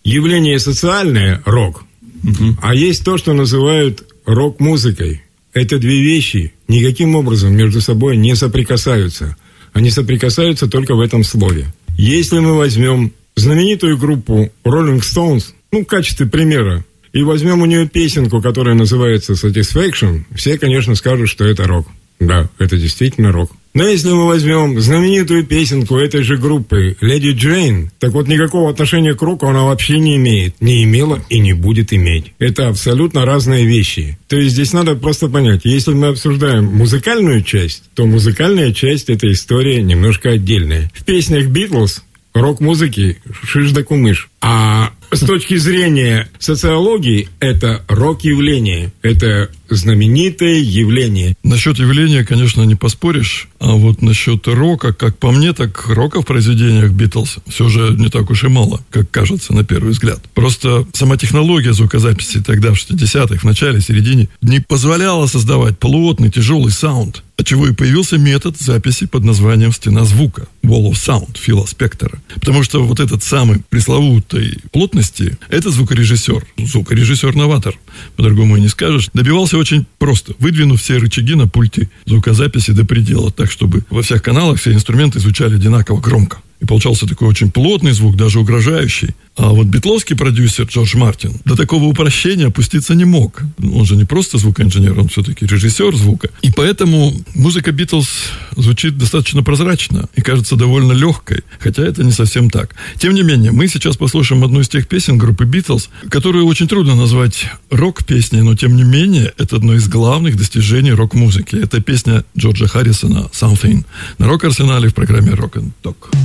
явление социальное – рок, а есть то, что называют рок-музыкой. Это две вещи никаким образом между собой не соприкасаются. Они соприкасаются только в этом слове. Если мы возьмем знаменитую группу Rolling Stones, в качестве примера, и возьмем у нее песенку, которая называется Satisfaction, все, конечно, скажут, что это рок. Да, это действительно рок. Но если мы возьмем знаменитую песенку этой же группы Lady Jane, так вот никакого отношения к року она вообще не имеет. Не имела и не будет иметь. Это абсолютно разные вещи. То есть здесь надо просто понять, если мы обсуждаем музыкальную часть, то музыкальная часть этой истории немножко отдельная. В песнях Битлз рок-музыки шиш да кумыш. А с точки зрения социологии, это рок-явление. Это знаменитое явление. Насчет явления, конечно, не поспоришь. А вот насчет рока, как по мне, так рока в произведениях Битлз все же не так уж и мало, как кажется на первый взгляд. Просто сама технология звукозаписи тогда, в 60-х, в начале, середине, не позволяла создавать плотный, тяжелый саунд. Отчего и появился метод записи под названием «Стена звука» Wall of Sound Фила Спектора. Потому что вот этот самый пресловутой плотности – это звукорежиссер-новатор, по-другому и не скажешь, добивался очень просто, выдвинув все рычаги на пульте звукозаписи до предела, так, чтобы во всех каналах все инструменты звучали одинаково громко. И получался такой очень плотный звук, даже угрожающий. А вот битловский продюсер Джордж Мартин до такого упрощения опуститься не мог. Он же не просто звукоинженер, он все-таки режиссер звука. И поэтому музыка Битлз звучит достаточно прозрачно и кажется довольно легкой, хотя это не совсем так. Тем не менее, мы сейчас послушаем одну из тех песен группы Битлз, которую очень трудно назвать рок-песней, но тем не менее это одно из главных достижений рок-музыки. Это песня Джорджа Харрисона «Something» на рок-арсенале в программе Rock and Talk.